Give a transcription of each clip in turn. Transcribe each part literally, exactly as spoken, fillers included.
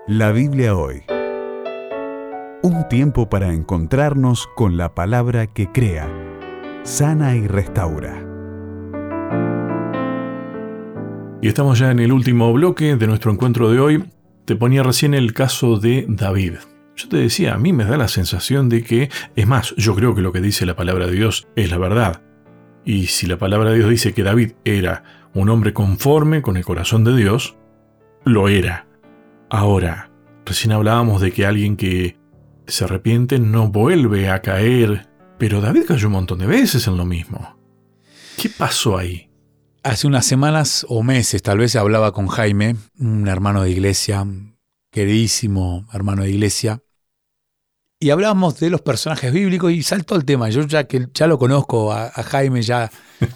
La Biblia hoy. Un tiempo para encontrarnos con la palabra que crea, sana y restaura. Y estamos ya en el último bloque de nuestro encuentro de hoy. Te ponía recién el caso de David. Yo te decía, a mí me da la sensación de que, es más, yo creo que lo que dice la palabra de Dios es la verdad. Y si la palabra de Dios dice que David era un hombre conforme con el corazón de Dios, lo era. Ahora, recién hablábamos de que alguien que se arrepiente no vuelve a caer, pero David cayó un montón de veces en lo mismo. ¿Qué pasó ahí? Hace unas semanas o meses tal vez hablaba con Jaime, un hermano de iglesia, queridísimo hermano de iglesia, y hablábamos de los personajes bíblicos y saltó el tema. Yo ya que ya lo conozco a, a Jaime, ya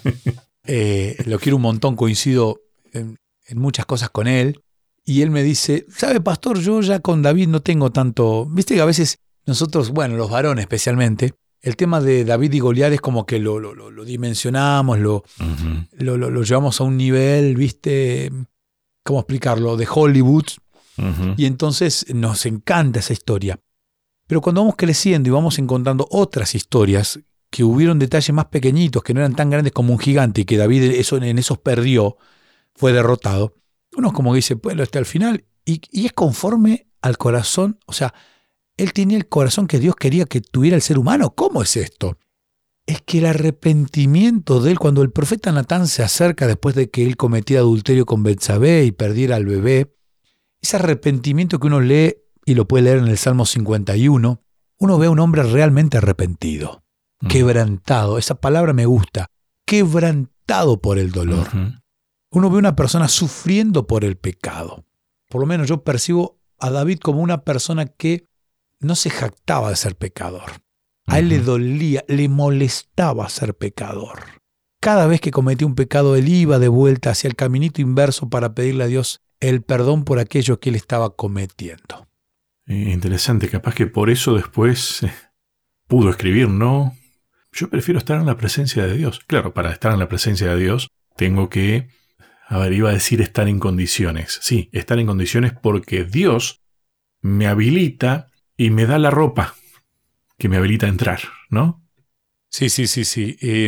eh, lo quiero un montón, coincido en, en muchas cosas con él. Y él me dice, ¿sabe, pastor? Yo ya con David no tengo tanto... Viste que a veces nosotros, bueno, los varones especialmente, el tema de David y Goliat es como que lo, lo, lo, lo dimensionamos, lo, uh-huh. lo, lo, lo llevamos a un nivel, ¿viste? ¿Cómo explicarlo? De Hollywood. Uh-huh. Y entonces nos encanta esa historia. Pero cuando vamos creciendo y vamos encontrando otras historias que hubieron detalles más pequeñitos, que no eran tan grandes como un gigante y que David eso, en esos perdió, fue derrotado, uno como dice, pues hasta el final, y, y es conforme al corazón, o sea, él tenía el corazón que Dios quería que tuviera el ser humano. ¿Cómo es esto? Es que el arrepentimiento de él, cuando el profeta Natán se acerca después de que él cometiera adulterio con Betsabé y perdiera al bebé, ese arrepentimiento que uno lee, y lo puede leer en el Salmo cincuenta y uno, uno ve a un hombre realmente arrepentido, uh-huh. quebrantado, esa palabra me gusta, quebrantado por el dolor. Uh-huh. Uno ve a una persona sufriendo por el pecado. Por lo menos yo percibo a David como una persona que no se jactaba de ser pecador. A él uh-huh. le dolía, le molestaba ser pecador. Cada vez que cometía un pecado, él iba de vuelta hacia el caminito inverso para pedirle a Dios el perdón por aquello que él estaba cometiendo. Interesante, capaz que por eso después eh, pudo escribir, ¿no? Yo prefiero estar en la presencia de Dios. Claro, para estar en la presencia de Dios tengo que... A ver, iba a decir estar en condiciones. Sí, estar en condiciones porque Dios me habilita y me da la ropa que me habilita a entrar, ¿no? Sí, sí, sí, sí. Eh,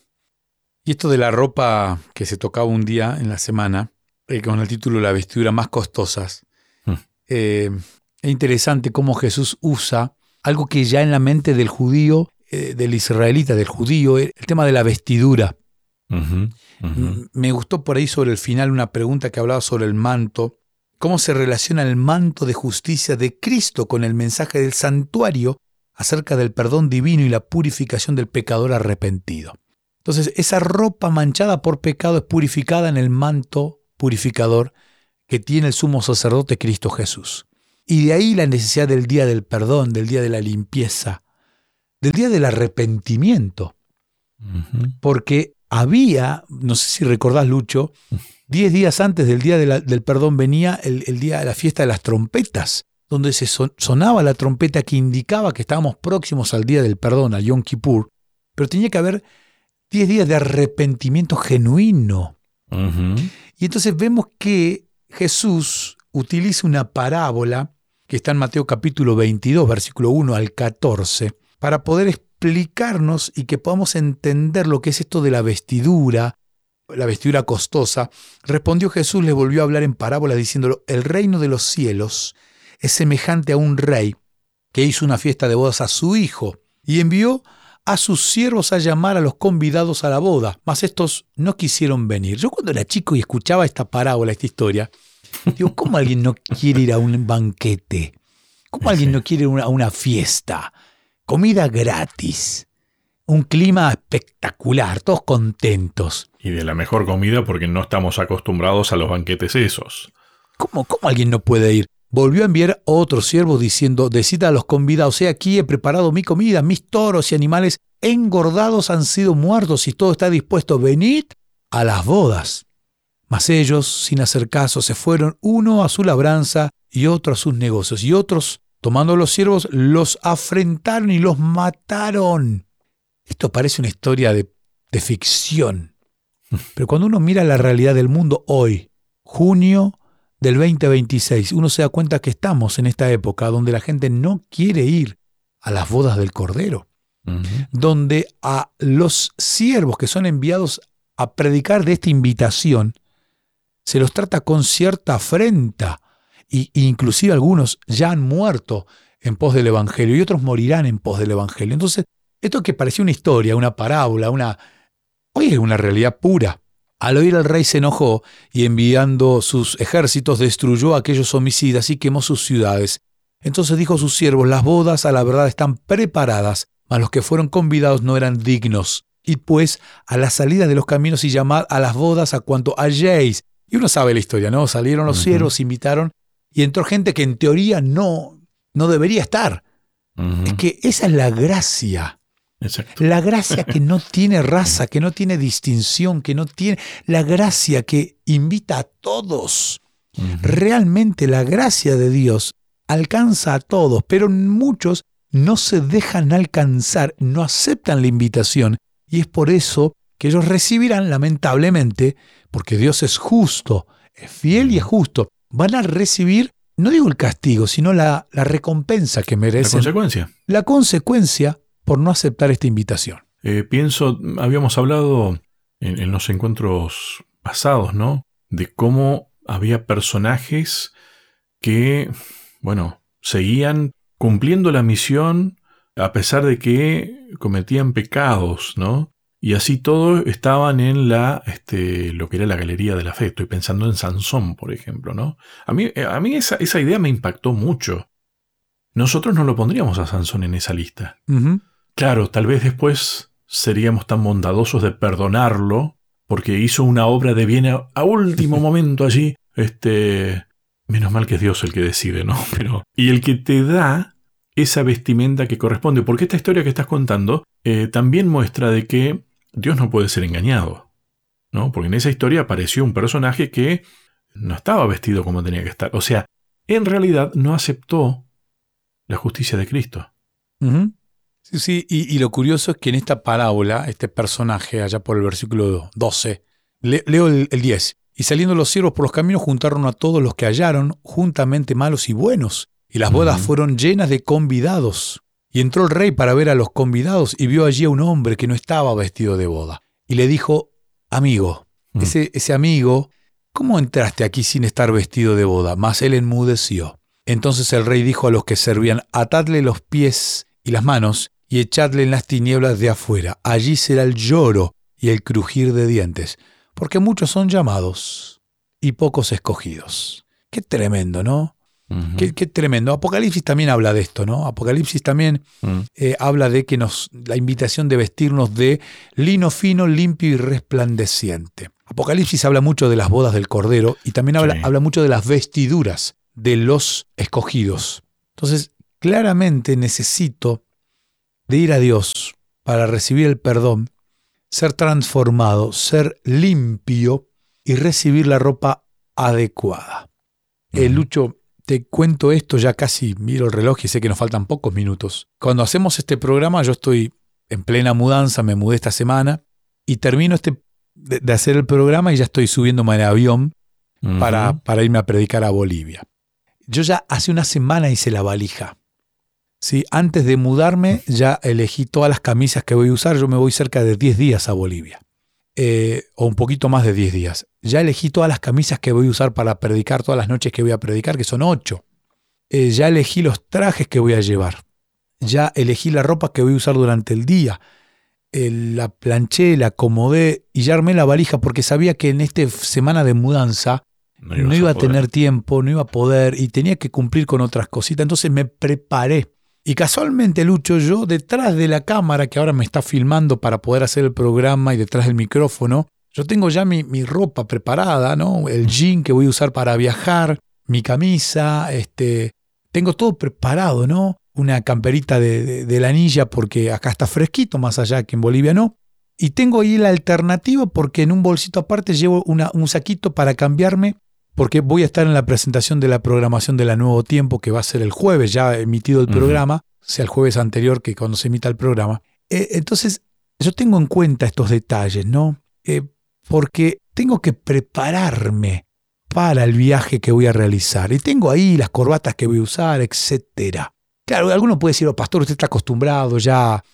y esto de la ropa que se tocaba un día en la semana, eh, con el título La vestidura más costosas, hmm. eh, es interesante cómo Jesús usa algo que ya en la mente del judío, eh, del israelita, del judío, el tema de la vestidura. Uh-huh, uh-huh. Me gustó por ahí sobre el final una pregunta que hablaba sobre el manto, cómo se relaciona el manto de justicia de Cristo con el mensaje del santuario acerca del perdón divino y la purificación del pecador arrepentido. Entonces, esa ropa manchada por pecado es purificada en el manto purificador que tiene el sumo sacerdote Cristo Jesús. Y de ahí la necesidad del día del perdón, del día de la limpieza, del día del arrepentimiento. Uh-huh. Porque había, no sé si recordás, Lucho, diez días antes del día de la, del perdón venía el, el día de la fiesta de las trompetas, donde se son, sonaba la trompeta que indicaba que estábamos próximos al día del perdón, a Yom Kippur, pero tenía que haber diez días de arrepentimiento genuino. Uh-huh. Y entonces vemos que Jesús utiliza una parábola que está en Mateo capítulo veintidós, versículo uno al catorce, para poder explicarnos y que podamos entender lo que es esto de la vestidura, la vestidura costosa. Respondió Jesús, les volvió a hablar en parábola diciéndolo, el reino de los cielos es semejante a un rey que hizo una fiesta de bodas a su hijo y envió a sus siervos a llamar a los convidados a la boda, mas estos no quisieron venir. Yo cuando era chico y escuchaba esta parábola, esta historia, digo, ¿cómo alguien no quiere ir a un banquete? ¿Cómo alguien no quiere ir a una fiesta? Comida gratis, un clima espectacular, todos contentos. Y de la mejor comida porque no estamos acostumbrados a los banquetes esos. ¿Cómo, cómo alguien no puede ir? Volvió a enviar a otros siervos diciendo, decid a los convidados, he aquí he preparado mi comida, mis toros y animales engordados han sido muertos y todo está dispuesto, venid a las bodas. Mas ellos, sin hacer caso, se fueron uno a su labranza y otro a sus negocios, y otros, tomando a los siervos, los afrentaron y los mataron. Esto parece una historia de, de ficción. Pero cuando uno mira la realidad del mundo hoy, junio del veinte veintiséis, uno se da cuenta que estamos en esta época donde la gente no quiere ir a las bodas del Cordero, uh-huh. donde a los siervos que son enviados a predicar de esta invitación se los trata con cierta afrenta, y, y inclusive algunos ya han muerto en pos del Evangelio y otros morirán en pos del Evangelio. Entonces, esto que parecía una historia, una parábola, una hoy es una realidad pura. Al oír el rey se enojó y enviando sus ejércitos destruyó a aquellos homicidas y quemó sus ciudades. Entonces dijo a sus siervos: las bodas a la verdad están preparadas, mas los que fueron convidados no eran dignos. Id pues a la salida de los caminos y llamad a las bodas a cuanto halléis. Y uno sabe la historia, ¿no? Salieron los uh-huh. siervos, invitaron, y entró gente que en teoría no, no debería estar. Uh-huh. Es que esa es la gracia. Exacto. La gracia que no tiene raza, que no tiene distinción, que no tiene... La gracia que invita a todos. Uh-huh. Realmente la gracia de Dios alcanza a todos, pero muchos no se dejan alcanzar, no aceptan la invitación, y es por eso que ellos recibirán, lamentablemente, porque Dios es justo, es fiel y es justo, van a recibir, no digo el castigo, sino la, la recompensa que merecen. La consecuencia. La consecuencia por no aceptar esta invitación. Eh, pienso, habíamos hablado en, en los encuentros pasados, ¿no? De cómo había personajes que, bueno, seguían cumpliendo la misión a pesar de que cometían pecados, ¿no? Y así todos estaban en la, este, lo que era la galería de la fe. Estoy pensando en Sansón, por ejemplo, ¿no? A mí, a mí esa, esa idea me impactó mucho. Nosotros no lo pondríamos a Sansón en esa lista. Uh-huh. Claro, tal vez después seríamos tan bondadosos de perdonarlo porque hizo una obra de bien a, a último momento allí. Este, menos mal que es Dios el que decide, ¿no? Pero, y el que te da esa vestimenta que corresponde. Porque esta historia que estás contando eh, también muestra de que Dios no puede ser engañado, ¿no? Porque en esa historia apareció un personaje que no estaba vestido como tenía que estar. O sea, en realidad no aceptó la justicia de Cristo. Uh-huh. Sí, sí, y, y lo curioso es que en esta parábola, este personaje, allá por el versículo doce, le, leo el, el diez. Y saliendo los siervos por los caminos, juntaron a todos los que hallaron, juntamente malos y buenos. Y las bodas uh-huh. fueron llenas de convidados. Y entró el rey para ver a los convidados y vio allí a un hombre que no estaba vestido de boda. Y le dijo: amigo, uh-huh. ese, ese amigo, ¿cómo entraste aquí sin estar vestido de boda? Mas él enmudeció. Entonces el rey dijo a los que servían: atadle los pies y las manos y echadle en las tinieblas de afuera. Allí será el lloro y el crujir de dientes, porque muchos son llamados y pocos escogidos. Qué tremendo, ¿no? Uh-huh. Qué, qué tremendo. Apocalipsis también habla de esto, ¿no? Apocalipsis también uh-huh. eh, habla de que nos la invitación de vestirnos de lino fino, limpio y resplandeciente. Apocalipsis habla mucho de las bodas del Cordero y también habla, sí. habla mucho de las vestiduras de los escogidos. Entonces, claramente necesito de ir a Dios para recibir el perdón, ser transformado, ser limpio y recibir la ropa adecuada. Uh-huh. Eh, Lucho, te cuento esto, ya casi miro el reloj y sé que nos faltan pocos minutos. Cuando hacemos este programa, yo estoy en plena mudanza, me mudé esta semana y termino este de, de hacer el programa y ya estoy subiéndome en avión uh-huh. para, para irme a predicar a Bolivia. Yo ya hace una semana hice la valija. ¿Sí? Antes de mudarme ya elegí todas las camisas que voy a usar. Yo me voy cerca de diez días a Bolivia, eh, o un poquito más de diez días. Ya elegí todas las camisas que voy a usar para predicar todas las noches que voy a predicar, que son ocho. Eh, ya elegí los trajes que voy a llevar. Ya elegí la ropa que voy a usar durante el día. Eh, la planché, la acomodé y ya armé la valija porque sabía que en esta semana de mudanza no, no iba a, a tener tiempo, no iba a poder y tenía que cumplir con otras cositas. Entonces me preparé. Y casualmente, Lucho, yo detrás de la cámara que ahora me está filmando para poder hacer el programa y detrás del micrófono, yo tengo ya mi, mi ropa preparada, ¿no? El jean que voy a usar para viajar, mi camisa, este, tengo todo preparado, ¿no? Una camperita de, de, de lanilla porque acá está fresquito, más allá que en Bolivia no. Y tengo ahí la alternativa porque en un bolsito aparte llevo una, un saquito para cambiarme, porque voy a estar en la presentación de la programación de La Nuevo Tiempo, que va a ser el jueves, ya emitido el uh-huh. programa, sea el jueves anterior que cuando se emita el programa. Eh, entonces, yo tengo en cuenta estos detalles, ¿no? Eh, porque tengo que prepararme para el viaje que voy a realizar. Y tengo ahí las corbatas que voy a usar, etcétera. Claro, alguno puede decir, oh, pastor, usted está acostumbrado ya.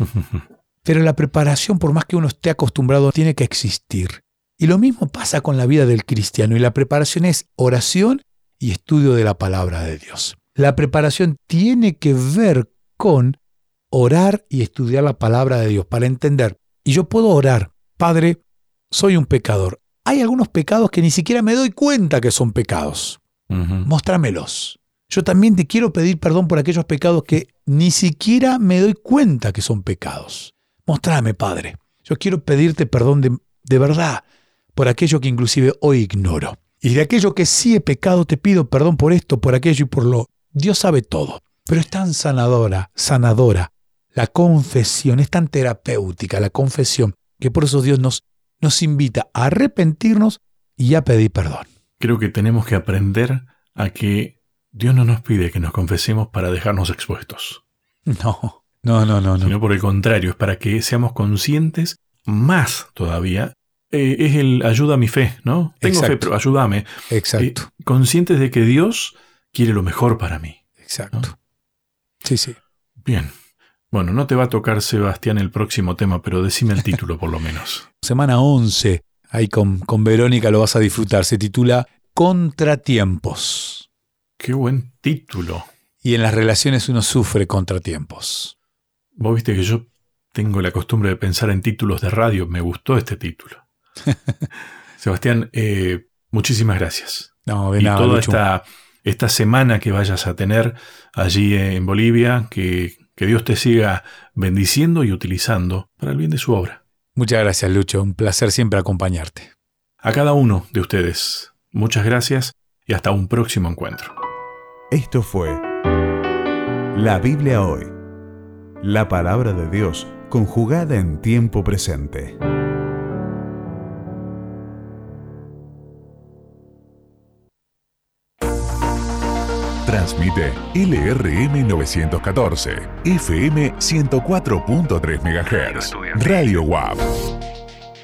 Pero la preparación, por más que uno esté acostumbrado, tiene que existir. Y lo mismo pasa con la vida del cristiano. Y la preparación es oración y estudio de la palabra de Dios. La preparación tiene que ver con orar y estudiar la palabra de Dios para entender. Y yo puedo orar, Padre, soy un pecador. Hay algunos pecados que ni siquiera me doy cuenta que son pecados. Uh-huh. Móstramelos. Yo también te quiero pedir perdón por aquellos pecados que ni siquiera me doy cuenta que son pecados. Móstrame, Padre. Yo quiero pedirte perdón de, de verdad por aquello que inclusive hoy ignoro. Y de aquello que sí he pecado, te pido perdón por esto, por aquello y por lo... Dios sabe todo, pero es tan sanadora, sanadora. La confesión es tan terapéutica, la confesión, que por eso Dios nos, nos invita a arrepentirnos y a pedir perdón. Creo que tenemos que aprender a que Dios no nos pide que nos confesemos para dejarnos expuestos. No, no, no, no. Sino no. por el contrario, es para que seamos conscientes más todavía. Eh, es el ayuda a mi fe, ¿no? Tengo Exacto. fe, pero ayúdame. Exacto. Eh, conscientes de que Dios quiere lo mejor para mí. Exacto. ¿No? Sí, sí. Bien. Bueno, no te va a tocar, Sebastián, el próximo tema, pero decime el título por lo menos. Semana once, ahí con, con Verónica lo vas a disfrutar. Se titula Contratiempos. Qué buen título. Y en las relaciones uno sufre contratiempos. Vos viste que yo tengo la costumbre de pensar en títulos de radio. Me gustó este título. Sebastián, eh, muchísimas gracias. No, de y nada, toda Lucho. esta, esta semana que vayas a tener allí en Bolivia, que, que Dios te siga bendiciendo y utilizando para el bien de su obra. Muchas gracias, Lucho. Un placer siempre acompañarte. A cada uno de ustedes, muchas gracias y hasta un próximo encuentro. Esto fue La Biblia Hoy, la palabra de Dios conjugada en tiempo presente. Transmite L R M novecientos catorce, F M ciento cuatro punto tres megahertz, Radio W A P.